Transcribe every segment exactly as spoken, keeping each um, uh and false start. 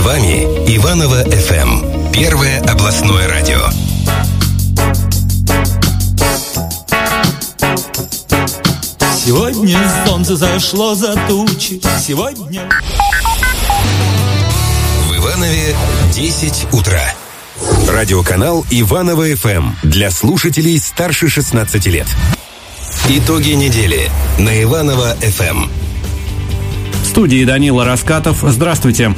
вами Иваново эф эм. Первое областное радио. Сегодня солнце зашло за тучи. Сегодня... В Иванове десять утра. Радиоканал Иваново эф эм для слушателей старше шестнадцати лет. Итоги недели на Иваново эф эм. В студии Данила Раскатов. Здравствуйте.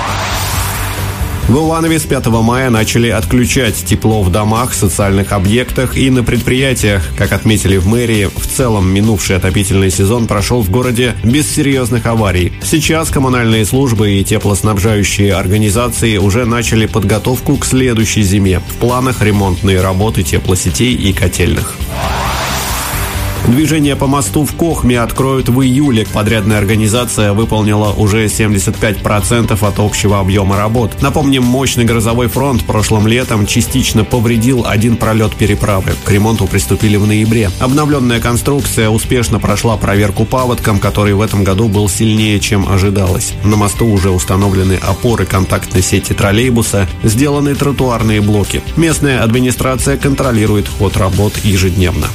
В Иванове с пятого мая начали отключать тепло в домах, социальных объектах и на предприятиях. Как отметили в мэрии, в целом минувший отопительный сезон прошел в городе без серьезных аварий. Сейчас коммунальные службы и теплоснабжающие организации уже начали подготовку к следующей зиме. В планах ремонтные работы теплосетей и котельных. Движение по мосту в Кохме откроют в июле. Подрядная организация выполнила уже семьдесят пять процентов от общего объема работ. Напомним, мощный грозовой фронт прошлым летом частично повредил один пролет переправы. К ремонту приступили в ноябре. Обновленная конструкция успешно прошла проверку паводком, который в этом году был сильнее, чем ожидалось. На мосту уже установлены опоры контактной сети троллейбуса, сделаны тротуарные блоки. Местная администрация контролирует ход работ ежедневно.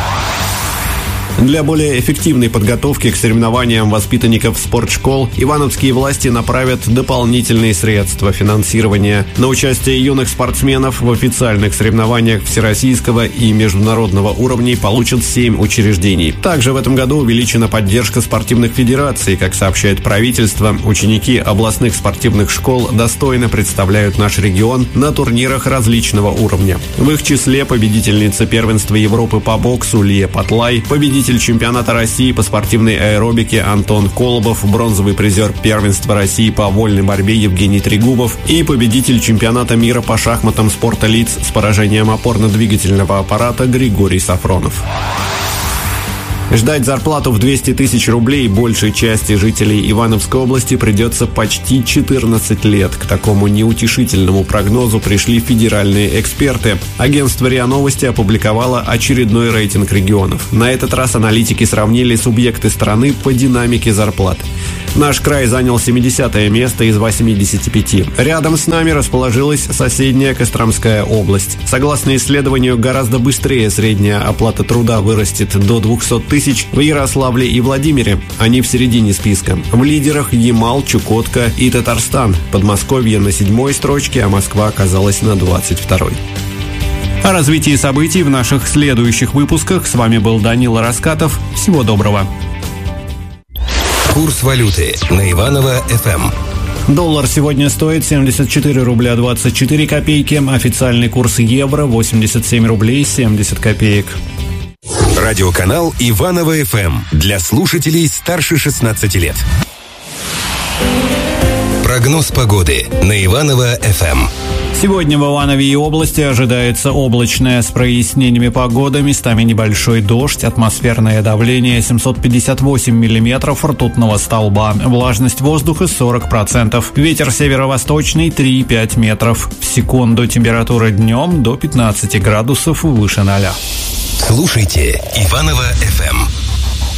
Для более эффективной подготовки к соревнованиям воспитанников спортшкол ивановские власти направят дополнительные средства финансирования на участие юных спортсменов в официальных соревнованиях всероссийского и международного уровней получат семь учреждений. Также в этом году увеличена поддержка спортивных федераций. Как сообщает правительство, ученики областных спортивных школ достойно представляют наш регион на турнирах различного уровня. В их числе победительница первенства Европы по боксу Лия Патлай, победитель чемпионата России по спортивной аэробике Антон Колобов, бронзовый призер первенства России по вольной борьбе Евгений Трегубов и победитель чемпионата мира по шахматам спорта лиц с поражением опорно-двигательного аппарата Григорий Сафронов. Ждать зарплату в двести тысяч рублей большей части жителей Ивановской области придется почти четырнадцать лет. К такому неутешительному прогнозу пришли федеральные эксперты. Агентство РИА Новости опубликовало очередной рейтинг регионов. На этот раз аналитики сравнили субъекты страны по динамике зарплат. Наш край занял семидесятое место из восьмидесяти пяти. Рядом с нами расположилась соседняя Костромская область. Согласно исследованию, гораздо быстрее средняя оплата труда вырастет до двухсот тысяч в Ярославле и Владимире. Они в середине списка. В лидерах Ямал, Чукотка и Татарстан. Подмосковье на седьмой строчке, а Москва оказалась на двадцать второй. О развитии событий в наших следующих выпусках. С вами был Данила Раскатов. Всего доброго. Курс валюты на Иваново эф эм. Доллар сегодня стоит семьдесят четыре рубля двадцать четыре копейки. Официальный курс евро восемьдесят семь рублей семьдесят копеек. Радиоканал Иваново эф эм для слушателей старше шестнадцати лет. Прогноз погоды на Иваново эф эм. Сегодня в Иванове и области ожидается облачная с прояснениями погода, местами небольшой дождь, атмосферное давление семьсот пятьдесят восемь миллиметров ртутного столба, влажность воздуха сорок процентов, ветер северо-восточный три и пять метров в секунду, температура днем до пятнадцати градусов выше ноля. Слушайте Иваново эф эм.